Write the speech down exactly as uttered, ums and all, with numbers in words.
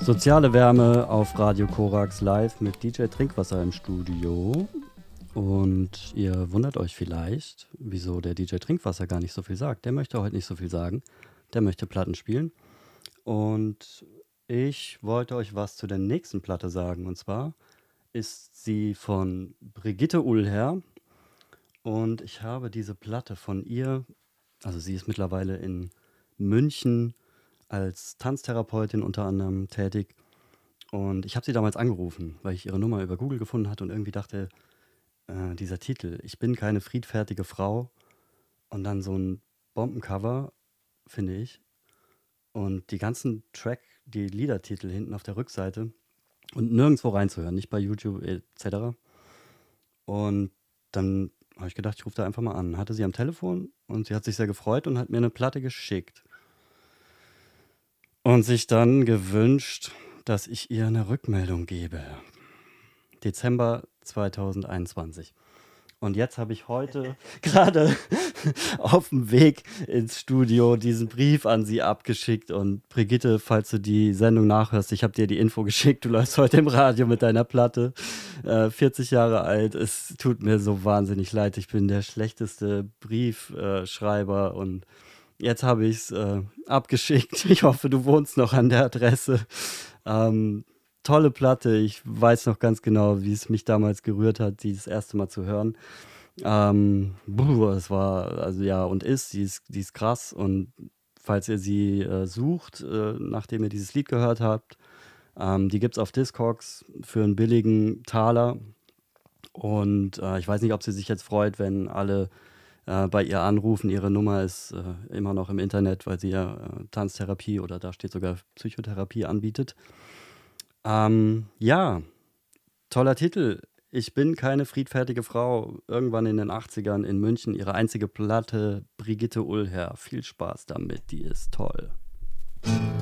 Soziale Wärme auf Radio Korax live mit D J Trinkwasser im Studio. Und ihr wundert euch vielleicht, wieso der D J Trinkwasser gar nicht so viel sagt. Der möchte heute nicht so viel sagen. Der möchte Platten spielen. Und ich wollte euch was zu der nächsten Platte sagen. Und zwar ist sie von Brigitte Ullher. Und ich habe diese Platte von ihr, also sie ist mittlerweile in München als Tanztherapeutin unter anderem tätig. Und ich habe sie damals angerufen, weil ich ihre Nummer über Google gefunden hatte und irgendwie dachte, äh, dieser Titel, ich bin keine friedfertige Frau, und dann so ein Bombencover, finde ich. Und die ganzen Track, die Liedertitel hinten auf der Rückseite und nirgendwo reinzuhören, nicht bei YouTube et cetera. Und dann habe ich gedacht, ich rufe da einfach mal an. Hatte sie am Telefon und sie hat sich sehr gefreut und hat mir eine Platte geschickt. Und sich dann gewünscht, dass ich ihr eine Rückmeldung gebe. Dezember zweitausendeinundzwanzig. Und jetzt habe ich heute gerade auf dem Weg ins Studio diesen Brief an sie abgeschickt. Und Brigitte, falls du die Sendung nachhörst, ich habe dir die Info geschickt, du läufst heute im Radio mit deiner Platte, äh, vierzig Jahre alt. Es tut mir so wahnsinnig leid, ich bin der schlechteste Briefschreiber und jetzt habe ich es äh, abgeschickt. Ich hoffe, du wohnst noch an der Adresse. Ähm, tolle Platte. Ich weiß noch ganz genau, wie es mich damals gerührt hat, die das erste Mal zu hören. Ähm, buh, es war, also ja, und ist, die ist, die ist krass. Und falls ihr sie äh, sucht, äh, nachdem ihr dieses Lied gehört habt, ähm, die gibt es auf Discogs für einen billigen Taler. Und äh, ich weiß nicht, ob sie sich jetzt freut, wenn alle äh, bei ihr anrufen. Ihre Nummer ist äh, immer noch im Internet, weil sie ja äh, Tanztherapie oder da steht sogar Psychotherapie anbietet. Ähm, ja, toller Titel. Ich bin keine friedfertige Frau. Irgendwann in den achtzigern in München. Ihre einzige Platte, Brigitte Ullher. Viel Spaß damit, die ist toll.